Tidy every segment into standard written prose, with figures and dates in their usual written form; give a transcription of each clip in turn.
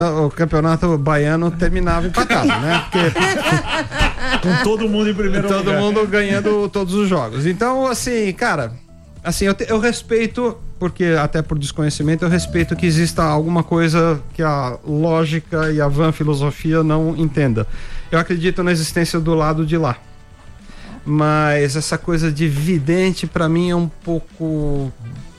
o campeonato baiano terminava empatado, né? Porque com todo mundo em primeiro lugar. Todo mundo ganhando todos os jogos. Então, assim, cara, assim, eu respeito, porque até por desconhecimento, eu respeito que exista alguma coisa que a lógica e a vã filosofia não entenda. Eu acredito na existência do lado de lá. Mas essa coisa de vidente, pra mim, é um pouco...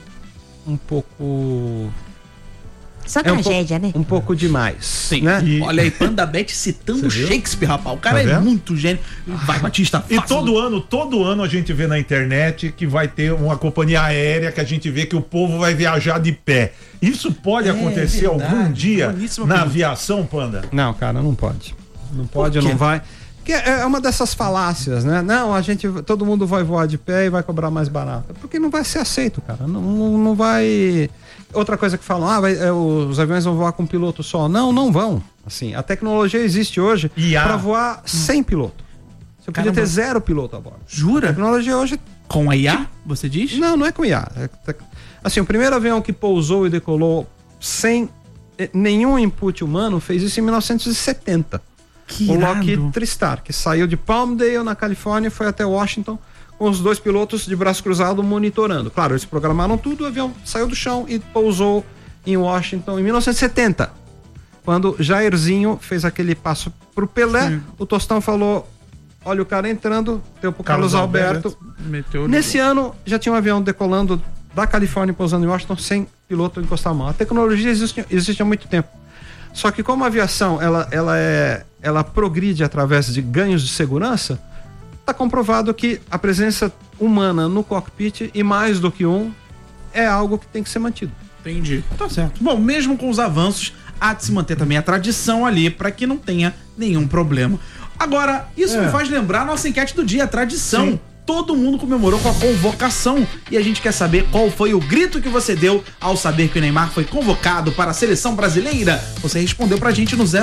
Só tragédia, né? Um pouco demais. Sim. Né? Olha aí, Panda Bet citando Shakespeare, rapaz. O cara é muito gênio. Vai, Batista. E todo ano a gente vê na internet que vai ter uma companhia aérea que a gente vê que o povo vai viajar de pé. Isso pode acontecer algum dia na aviação, Panda? Não, cara, não pode. Não pode, não vai. Porque é uma dessas falácias, né? Não, todo mundo vai voar de pé e vai cobrar mais barato. Porque não vai ser aceito, cara. Não vai... Outra coisa que falam, os aviões vão voar com piloto só. Não vão. Assim, a tecnologia existe hoje para voar sem piloto. Você podia ter 0 piloto a bordo. Jura? A tecnologia hoje... Com a IA, você diz? Não é com IA. Assim, o primeiro avião que pousou e decolou sem nenhum input humano fez isso em 1970. O Lockheed TriStar, que saiu de Palmdale, na Califórnia, e foi até Washington, com os 2 pilotos de braço cruzado monitorando. Claro, eles programaram tudo, o avião saiu do chão e pousou em Washington em 1970. Quando Jairzinho fez aquele passo pro Pelé, sim, o Tostão falou: olha o cara entrando, deu pro Carlos Alberto. Nesse ano já tinha um avião decolando da Califórnia e pousando em Washington sem piloto encostar a mão. A tecnologia existe há muito tempo. Só que como a aviação ela progride através de ganhos de segurança, está comprovado que a presença humana no cockpit, e mais do que é algo que tem que ser mantido. Entendi. Tá certo. Bom, mesmo com os avanços, há de se manter também a tradição ali para que não tenha nenhum problema. Agora, isso me faz lembrar a nossa enquete do dia, a tradição. Sim. Todo mundo comemorou com a convocação e a gente quer saber qual foi o grito que você deu ao saber que o Neymar foi convocado para a seleção brasileira. Você respondeu pra gente no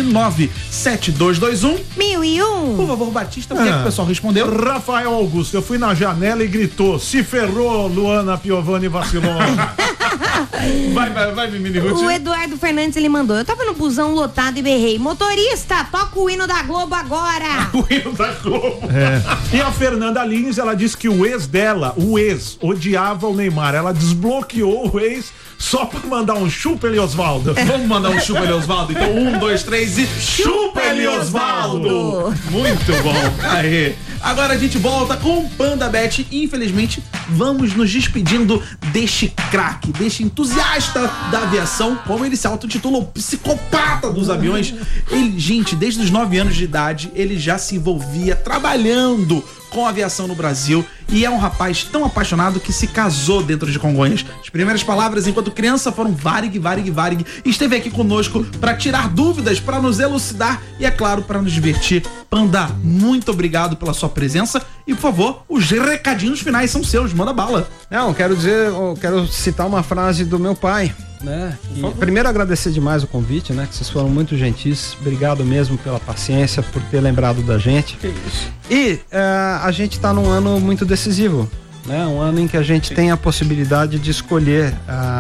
011-97221-1001. Por favor, Batista, o que é que o pessoal respondeu? Rafael Augusto, eu fui na janela e gritou: se ferrou, Luana Piovani vacilou. Vai, Mini Ruth. O Eduardo Fernandes, ele mandou: eu tava no busão lotado e berrei: motorista, toca o hino da Globo agora. O hino da Globo. E a Fernanda Lins, ela disse que o ex, odiava o Neymar. Ela desbloqueou o ex só pra mandar um chupa ele, Osvaldo. Vamos mandar um chupa ele, Osvaldo? Então 1, 2, 3 e chupa ele, Osvaldo. Muito bom. Aê. Agora a gente volta com o Panda Bet e infelizmente vamos nos despedindo deste craque, deste entusiasta da aviação, como ele se autotitula, o psicopata dos aviões. Ele, gente, desde os 9 anos de idade, ele já se envolvia trabalhando com a aviação no Brasil e é um rapaz tão apaixonado que se casou dentro de Congonhas. As primeiras palavras enquanto criança foram Varig, Varig, Varig, e esteve aqui conosco para tirar dúvidas, para nos elucidar e, é claro, para nos divertir. Panda, muito obrigado pela sua presença e, por favor, os recadinhos finais são seus, manda bala. Não, quero citar uma frase do meu pai, né? Primeiro agradecer demais o convite, né? Que vocês foram muito gentis, obrigado mesmo pela paciência, por ter lembrado da gente. Que isso. E a gente tá num ano muito decisivo, né? Um ano em que a gente tem a possibilidade de escolher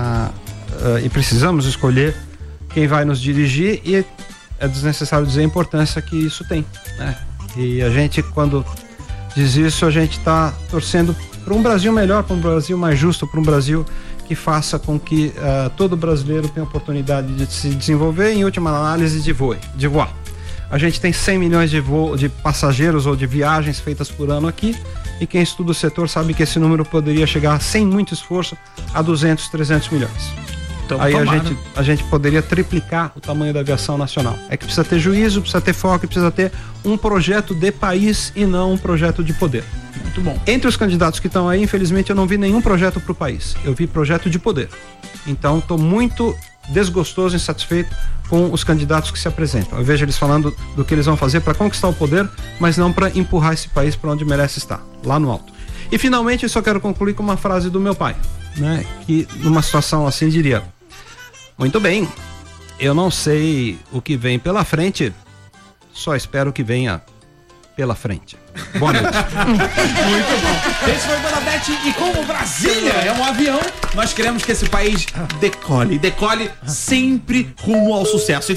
e precisamos escolher quem vai nos dirigir, e é desnecessário dizer a importância que isso tem, né? E a gente, quando diz isso, a gente tá torcendo para um Brasil melhor, para um Brasil mais justo, para um Brasil que faça com que todo brasileiro tenha oportunidade de se desenvolver, em última análise de voar. A gente tem 100 milhões de passageiros ou de viagens feitas por ano aqui, e quem estuda o setor sabe que esse número poderia chegar, sem muito esforço, a 200, 300 milhões. Então, aí a gente poderia triplicar o tamanho da aviação nacional. É que precisa ter juízo, precisa ter foco, precisa ter um projeto de país e não um projeto de poder. Muito bom. Entre os candidatos que estão aí, infelizmente, eu não vi nenhum projeto para o país. Eu vi projeto de poder. Então, estou muito desgostoso e insatisfeito com os candidatos que se apresentam. Eu vejo eles falando do que eles vão fazer para conquistar o poder, mas não para empurrar esse país para onde merece estar, lá no alto. E, finalmente, eu só quero concluir com uma frase do meu pai, né? Que, numa situação assim, diria: muito bem, eu não sei o que vem pela frente, só espero que venha pela frente. Boa noite. Muito bom. Esse foi o Banda Bet e como Brasília é um avião, nós queremos que esse país decole sempre rumo ao sucesso.